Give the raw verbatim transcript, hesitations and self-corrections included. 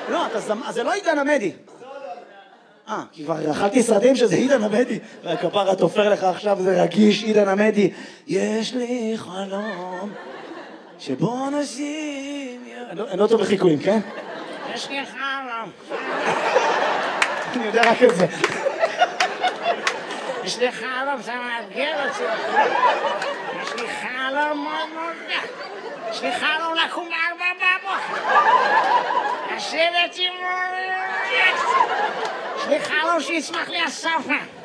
לא, זה לא עידן עמדי. אה, כי כבר אכלתי סרטים שזה עידן עמדי. והכפרה תופר לך עכשיו, זה רגיש, עידן עמדי. יש לי חלום שבו נשים... אני לא טוב בחיקויים, כן? יש לי חלום. אני יודע רק את זה. יש לי חלום, זה מאתגר אותי. יש לי חלום מאוד מאוד גדול. יש לי חלום לקום בארבע בבוקר. לשבת עם... יש לי חלום שיצמח לי הספה.